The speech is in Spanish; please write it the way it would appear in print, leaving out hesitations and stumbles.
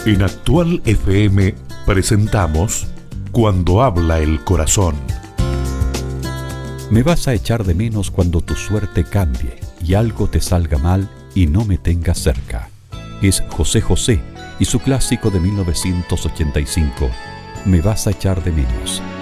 En Actual FM presentamos Cuando habla el corazón. Me vas a echar de menos cuando tu suerte cambie y algo te salga mal y no me tengas cerca. Es José José y su clásico de 1985, Me vas a echar de menos.